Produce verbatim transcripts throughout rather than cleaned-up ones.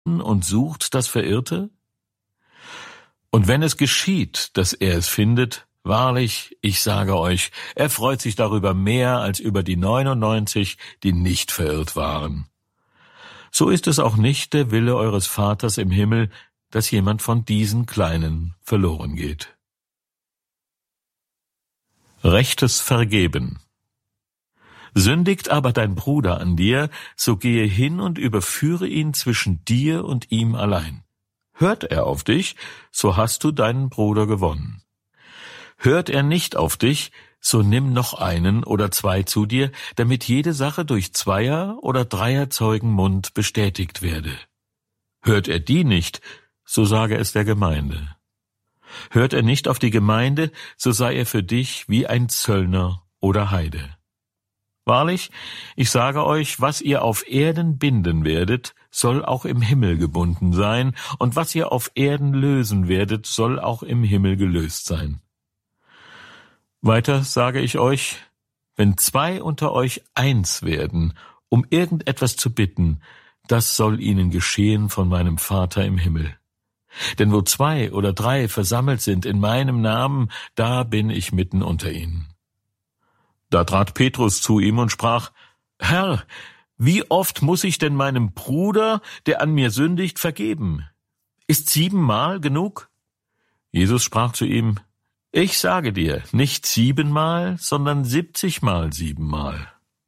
und sucht das Verirrte? Und wenn es geschieht, dass er es findet, wahrlich, ich sage euch, er freut sich darüber mehr als über die neunundneunzig, die nicht verirrt waren. So ist es auch nicht der Wille eures Vaters im Himmel, dass jemand von diesen Kleinen verloren geht. Rechtes Vergeben. Sündigt aber dein Bruder an dir, so gehe hin und überführe ihn zwischen dir und ihm allein. Hört er auf dich, so hast du deinen Bruder gewonnen. Hört er nicht auf dich, so nimm noch einen oder zwei zu dir, damit jede Sache durch Zweier- oder Dreierzeugen-Mund bestätigt werde. Hört er die nicht, so sage es der Gemeinde. Hört er nicht auf die Gemeinde, so sei er für dich wie ein Zöllner oder Heide. Wahrlich, ich sage euch, was ihr auf Erden binden werdet, soll auch im Himmel gebunden sein, und was ihr auf Erden lösen werdet, soll auch im Himmel gelöst sein. Weiter sage ich euch, wenn zwei unter euch eins werden, um irgendetwas zu bitten, das soll ihnen geschehen von meinem Vater im Himmel. Denn wo zwei oder drei versammelt sind in meinem Namen, da bin ich mitten unter ihnen. Da trat Petrus zu ihm und sprach, Herr, wie oft muss ich denn meinem Bruder, der an mir sündigt, vergeben? Ist siebenmal genug? Jesus sprach zu ihm, ich sage dir, nicht siebenmal, sondern siebzigmal siebenmal.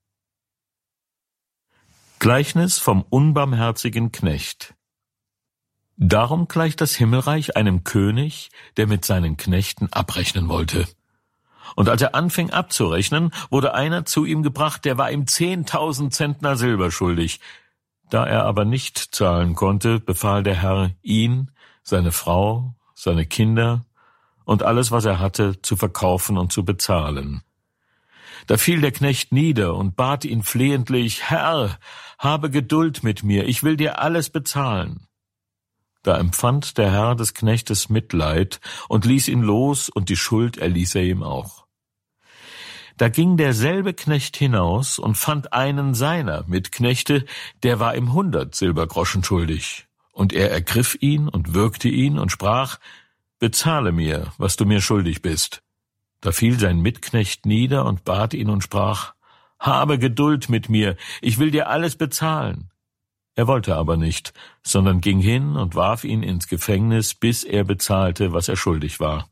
Gleichnis vom unbarmherzigen Knecht. Darum gleicht das Himmelreich einem König, der mit seinen Knechten abrechnen wollte. Und als er anfing abzurechnen, wurde einer zu ihm gebracht, der war ihm zehntausend Zentner Silber schuldig. Da er aber nicht zahlen konnte, befahl der Herr, ihn, seine Frau, seine Kinder und alles, was er hatte, zu verkaufen und zu bezahlen. Da fiel der Knecht nieder und bat ihn flehentlich, Herr, habe Geduld mit mir, ich will dir alles bezahlen. Da empfand der Herr des Knechtes Mitleid und ließ ihn los, und die Schuld erließ er ihm auch. Da ging derselbe Knecht hinaus und fand einen seiner Mitknechte, der war ihm hundert Silbergroschen schuldig. Und er ergriff ihn und würgte ihn und sprach, bezahle mir, was du mir schuldig bist. Da fiel sein Mitknecht nieder und bat ihn und sprach, habe Geduld mit mir, ich will dir alles bezahlen. Er wollte aber nicht, sondern ging hin und warf ihn ins Gefängnis, bis er bezahlte, was er schuldig war.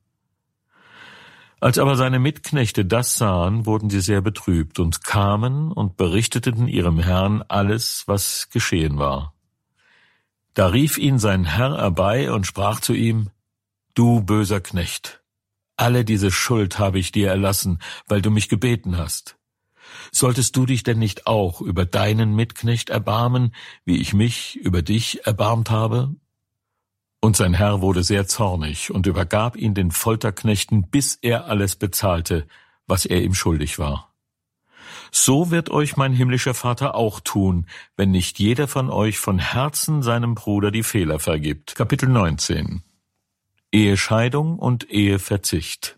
Als aber seine Mitknechte das sahen, wurden sie sehr betrübt und kamen und berichteten ihrem Herrn alles, was geschehen war. Da rief ihn sein Herr herbei und sprach zu ihm, du böser Knecht, alle diese Schuld habe ich dir erlassen, weil du mich gebeten hast. Solltest du dich denn nicht auch über deinen Mitknecht erbarmen, wie ich mich über dich erbarmt habe? Und sein Herr wurde sehr zornig und übergab ihn den Folterknechten, bis er alles bezahlte, was er ihm schuldig war. So wird euch mein himmlischer Vater auch tun, wenn nicht jeder von euch von Herzen seinem Bruder die Fehler vergibt. Kapitel neunzehn. Ehescheidung und Eheverzicht.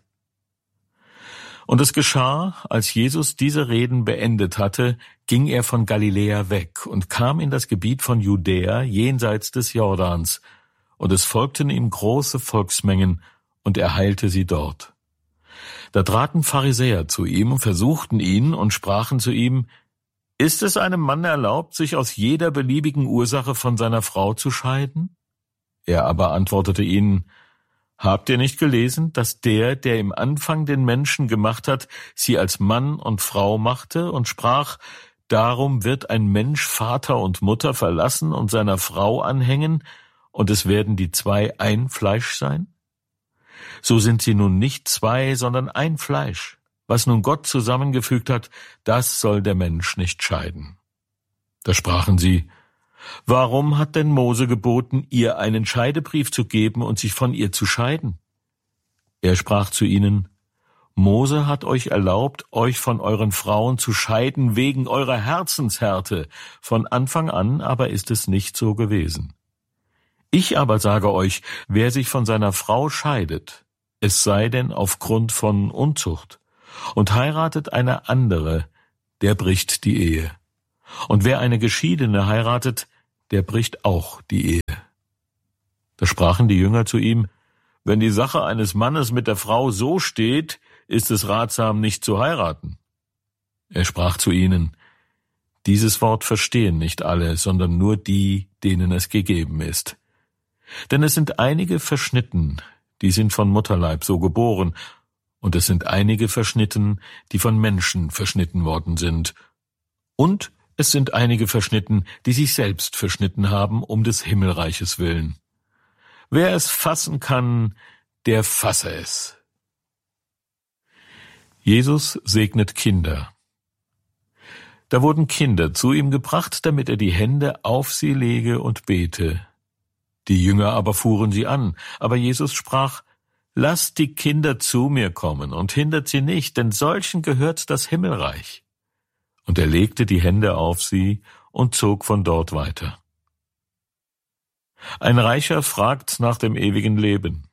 Und es geschah, als Jesus diese Reden beendet hatte, ging er von Galiläa weg und kam in das Gebiet von Judäa jenseits des Jordans, und es folgten ihm große Volksmengen, und er heilte sie dort. Da traten Pharisäer zu ihm und versuchten ihn und sprachen zu ihm, ist es einem Mann erlaubt, sich aus jeder beliebigen Ursache von seiner Frau zu scheiden? Er aber antwortete ihnen, habt ihr nicht gelesen, dass der, der im Anfang den Menschen gemacht hat, sie als Mann und Frau machte und sprach, darum wird ein Mensch Vater und Mutter verlassen und seiner Frau anhängen, und es werden die zwei ein Fleisch sein? So sind sie nun nicht zwei, sondern ein Fleisch. Was nun Gott zusammengefügt hat, das soll der Mensch nicht scheiden. Da sprachen sie, warum hat denn Mose geboten, ihr einen Scheidebrief zu geben und sich von ihr zu scheiden? Er sprach zu ihnen, Mose hat euch erlaubt, euch von euren Frauen zu scheiden wegen eurer Herzenshärte. Von Anfang an aber ist es nicht so gewesen. Ich aber sage euch, wer sich von seiner Frau scheidet, es sei denn aufgrund von Unzucht, und heiratet eine andere, der bricht die Ehe. Und wer eine Geschiedene heiratet, der bricht auch die Ehe. Da sprachen die Jünger zu ihm: Wenn die Sache eines Mannes mit der Frau so steht, ist es ratsam, nicht zu heiraten. Er sprach zu ihnen: Dieses Wort verstehen nicht alle, sondern nur die, denen es gegeben ist. Denn es sind einige verschnitten, die sind von Mutterleib so geboren, und es sind einige verschnitten, die von Menschen verschnitten worden sind. Und es sind einige verschnitten, die sich selbst verschnitten haben, um des Himmelreiches willen. Wer es fassen kann, der fasse es. Jesus segnet Kinder. Da wurden Kinder zu ihm gebracht, damit er die Hände auf sie lege und bete. Die Jünger aber fuhren sie an, aber Jesus sprach: Lasst die Kinder zu mir kommen und hindert sie nicht, denn solchen gehört das Himmelreich. Und er legte die Hände auf sie und zog von dort weiter. Ein Reicher fragt nach dem ewigen Leben.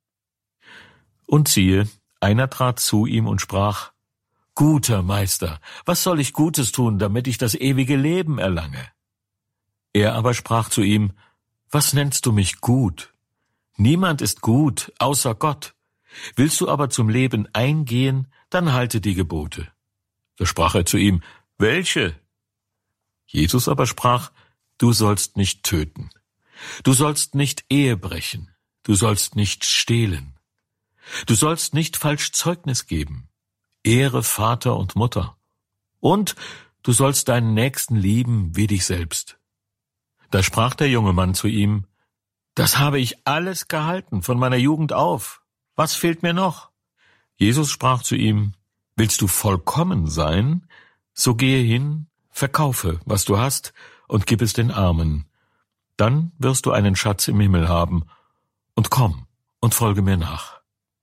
Und siehe, einer trat zu ihm und sprach: Guter Meister, was soll ich Gutes tun, damit ich das ewige Leben erlange? Er aber sprach zu ihm: Was nennst du mich gut? Niemand ist gut, außer Gott. Willst du aber zum Leben eingehen, dann halte die Gebote. Da sprach er zu ihm: Welche? Jesus aber sprach: Du sollst nicht töten. Du sollst nicht Ehe brechen. Du sollst nicht stehlen. Du sollst nicht falsch Zeugnis geben. Ehre Vater und Mutter. Und du sollst deinen Nächsten lieben wie dich selbst. Da sprach der junge Mann zu ihm: Das habe ich alles gehalten von meiner Jugend auf. Was fehlt mir noch? Jesus sprach zu ihm: Willst du vollkommen sein? So gehe hin, verkaufe, was du hast, und gib es den Armen. Dann wirst du einen Schatz im Himmel haben. Und komm und folge mir nach.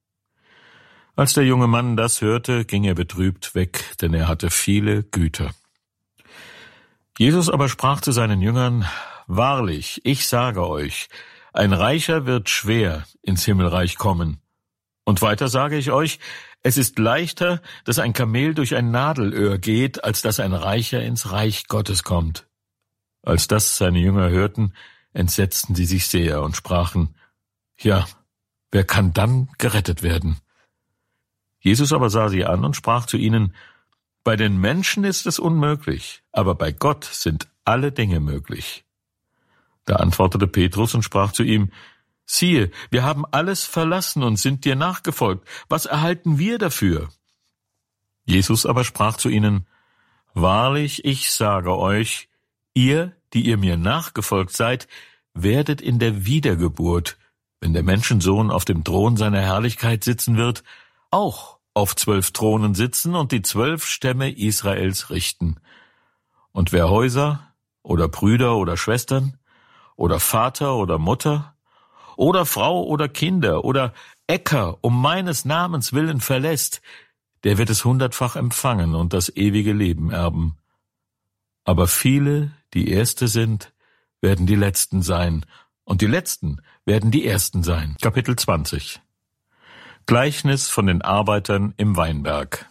Als der junge Mann das hörte, ging er betrübt weg, denn er hatte viele Güter. Jesus aber sprach zu seinen Jüngern: Wahrlich, ich sage euch, ein Reicher wird schwer ins Himmelreich kommen. Und weiter sage ich euch, es ist leichter, dass ein Kamel durch ein Nadelöhr geht, als dass ein Reicher ins Reich Gottes kommt. Als das seine Jünger hörten, entsetzten sie sich sehr und sprachen: Ja, wer kann dann gerettet werden? Jesus aber sah sie an und sprach zu ihnen: Bei den Menschen ist es unmöglich, aber bei Gott sind alle Dinge möglich. Da antwortete Petrus und sprach zu ihm: Siehe, wir haben alles verlassen und sind dir nachgefolgt. Was erhalten wir dafür? Jesus aber sprach zu ihnen: Wahrlich, ich sage euch, ihr, die ihr mir nachgefolgt seid, werdet in der Wiedergeburt, wenn der Menschensohn auf dem Thron seiner Herrlichkeit sitzen wird, auch auf zwölf Thronen sitzen und die zwölf Stämme Israels richten. Und wer Häuser oder Brüder oder Schwestern oder Vater oder Mutter oder Frau oder Kinder oder Äcker um meines Namens willen verlässt, der wird es hundertfach empfangen und das ewige Leben erben. Aber viele, die Erste sind, werden die Letzten sein, und die Letzten werden die Ersten sein. Kapitel zwanzig. Gleichnis von den Arbeitern im Weinberg.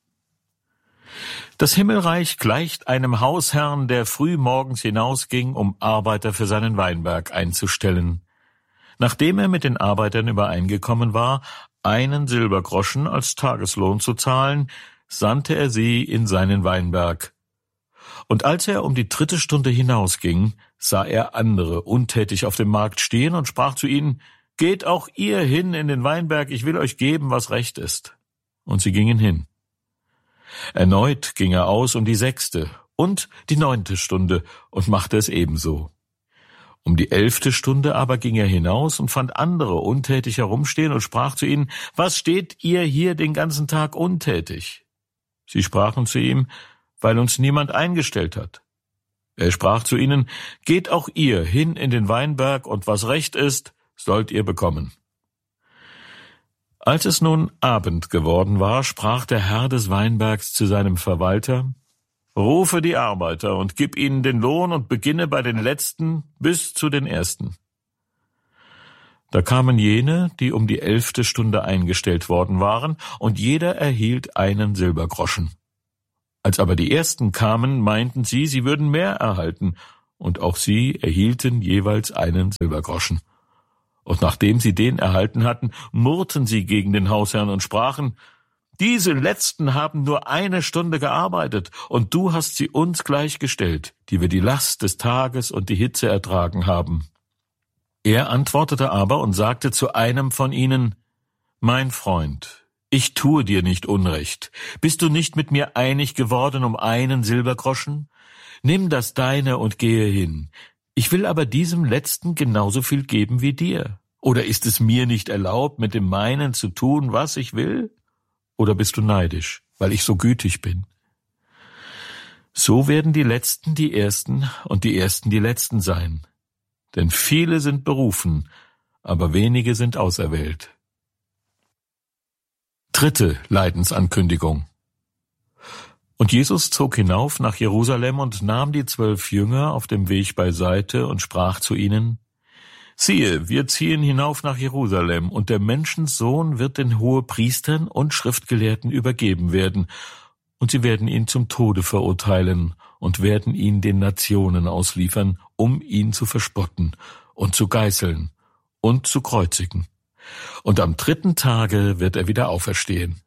Das Himmelreich gleicht einem Hausherrn, der früh morgens hinausging, um Arbeiter für seinen Weinberg einzustellen. Nachdem er mit den Arbeitern übereingekommen war, einen Silbergroschen als Tageslohn zu zahlen, sandte er sie in seinen Weinberg. Und als er um die dritte Stunde hinausging, sah er andere untätig auf dem Markt stehen und sprach zu ihnen: Geht auch ihr hin in den Weinberg, ich will euch geben, was recht ist. Und sie gingen hin. Erneut ging er aus um die sechste und die neunte Stunde und machte es ebenso. Um die elfte Stunde aber ging er hinaus und fand andere untätig herumstehen und sprach zu ihnen: Was steht ihr hier den ganzen Tag untätig? Sie sprachen zu ihm: Weil uns niemand eingestellt hat. Er sprach zu ihnen: Geht auch ihr hin in den Weinberg, und was recht ist, sollt ihr bekommen. Als es nun Abend geworden war, sprach der Herr des Weinbergs zu seinem Verwalter: Rufe die Arbeiter und gib ihnen den Lohn und beginne bei den Letzten bis zu den Ersten. Da kamen jene, die um die elfte Stunde eingestellt worden waren, und jeder erhielt einen Silbergroschen. Als aber die Ersten kamen, meinten sie, sie würden mehr erhalten, und auch sie erhielten jeweils einen Silbergroschen. Und nachdem sie den erhalten hatten, murrten sie gegen den Hausherrn und sprachen: Diese Letzten haben nur eine Stunde gearbeitet, und du hast sie uns gleichgestellt, die wir die Last des Tages und die Hitze ertragen haben. Er antwortete aber und sagte zu einem von ihnen: Mein Freund, ich tue dir nicht Unrecht. Bist du nicht mit mir einig geworden um einen Silbergroschen? Nimm das deine und gehe hin. Ich will aber diesem Letzten genauso viel geben wie dir. Oder ist es mir nicht erlaubt, mit dem meinen zu tun, was ich will? Oder bist du neidisch, weil ich so gütig bin? So werden die Letzten die Ersten und die Ersten die Letzten sein. Denn viele sind berufen, aber wenige sind auserwählt. Dritte Leidensankündigung. Und Jesus zog hinauf nach Jerusalem und nahm die zwölf Jünger auf dem Weg beiseite und sprach zu ihnen: Siehe, wir ziehen hinauf nach Jerusalem, und der Menschensohn wird den Hohepriestern und Schriftgelehrten übergeben werden, und sie werden ihn zum Tode verurteilen und werden ihn den Nationen ausliefern, um ihn zu verspotten und zu geißeln und zu kreuzigen. Und am dritten Tage wird er wieder auferstehen.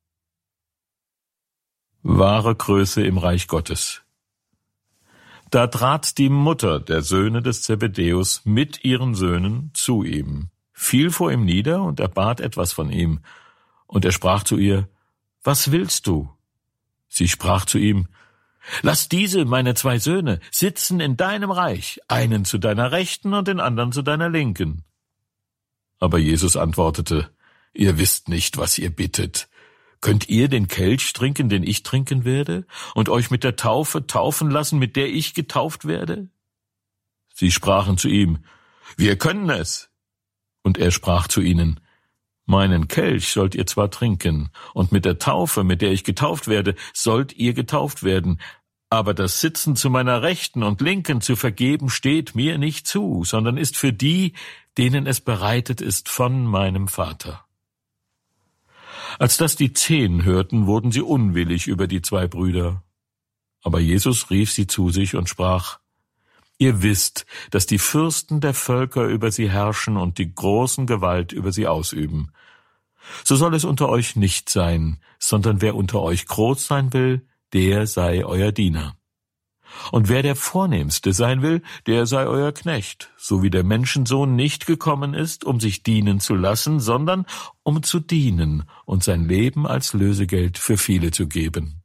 Wahre Größe im Reich Gottes. Da trat die Mutter der Söhne des Zebedäus mit ihren Söhnen zu ihm, fiel vor ihm nieder und erbat etwas von ihm. Und er sprach zu ihr: Was willst du? Sie sprach zu ihm: Lass diese, meine zwei Söhne, sitzen in deinem Reich, einen zu deiner Rechten und den anderen zu deiner Linken. Aber Jesus antwortete: Ihr wisst nicht, was ihr bittet. Könnt ihr den Kelch trinken, den ich trinken werde, und euch mit der Taufe taufen lassen, mit der ich getauft werde? Sie sprachen zu ihm: Wir können es. Und er sprach zu ihnen: Meinen Kelch sollt ihr zwar trinken, und mit der Taufe, mit der ich getauft werde, sollt ihr getauft werden, aber das Sitzen zu meiner Rechten und Linken zu vergeben steht mir nicht zu, sondern ist für die, denen es bereitet ist von meinem Vater. Als das die Zehn hörten, wurden sie unwillig über die zwei Brüder. Aber Jesus rief sie zu sich und sprach: Ihr wisst, dass die Fürsten der Völker über sie herrschen und die großen Gewalt über sie ausüben. So soll es unter euch nicht sein, sondern wer unter euch groß sein will, der sei euer Diener. Und wer der Vornehmste sein will, der sei euer Knecht, so wie der Menschensohn nicht gekommen ist, um sich dienen zu lassen, sondern um zu dienen und sein Leben als Lösegeld für viele zu geben.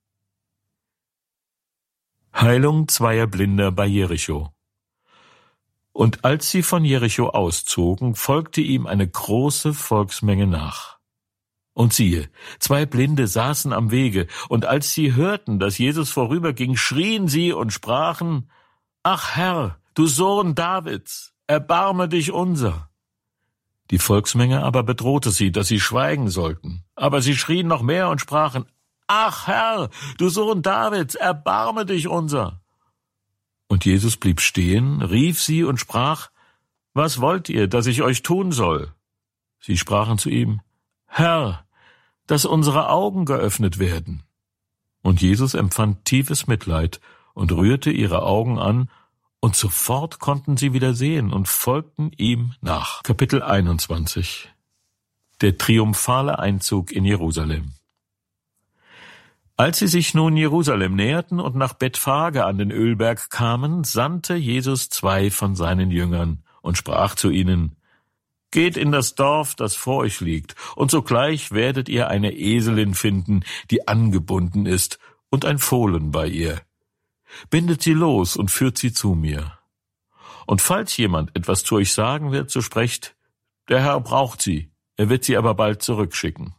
Heilung zweier Blinder bei Jericho. Und als sie von Jericho auszogen, folgte ihm eine große Volksmenge nach. Und siehe, zwei Blinde saßen am Wege, und als sie hörten, dass Jesus vorüberging, schrien sie und sprachen: Ach Herr, du Sohn Davids, erbarme dich unser. Die Volksmenge aber bedrohte sie, dass sie schweigen sollten. Aber sie schrien noch mehr und sprachen: Ach Herr, du Sohn Davids, erbarme dich unser. Und Jesus blieb stehen, rief sie und sprach: Was wollt ihr, dass ich euch tun soll? Sie sprachen zu ihm: Herr, dass unsere Augen geöffnet werden. Und Jesus empfand tiefes Mitleid und rührte ihre Augen an, und sofort konnten sie wieder sehen und folgten ihm nach. Kapitel einundzwanzig. Der triumphale Einzug in Jerusalem. Als sie sich nun Jerusalem näherten und nach Bethphage an den Ölberg kamen, sandte Jesus zwei von seinen Jüngern und sprach zu ihnen: Geht in das Dorf, das vor euch liegt, und sogleich werdet ihr eine Eselin finden, die angebunden ist, und ein Fohlen bei ihr. Bindet sie los und führt sie zu mir. Und falls jemand etwas zu euch sagen wird, so sprecht: Der Herr braucht sie, er wird sie aber bald zurückschicken.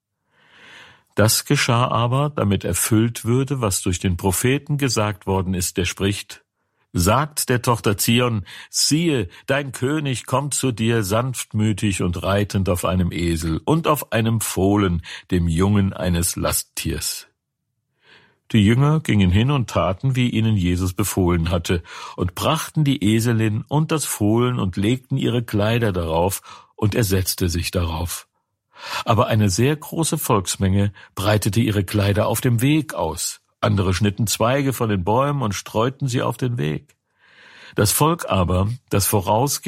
Das geschah aber, damit erfüllt würde, was durch den Propheten gesagt worden ist, der spricht: Sagt der Tochter Zion: Siehe, dein König kommt zu dir sanftmütig und reitend auf einem Esel und auf einem Fohlen, dem Jungen eines Lasttiers. Die Jünger gingen hin und taten, wie ihnen Jesus befohlen hatte, und brachten die Eselin und das Fohlen und legten ihre Kleider darauf, und er setzte sich darauf. Aber eine sehr große Volksmenge breitete ihre Kleider auf dem Weg aus. Andere schnitten Zweige von den Bäumen und streuten sie auf den Weg. Das Volk aber, das vorausgeht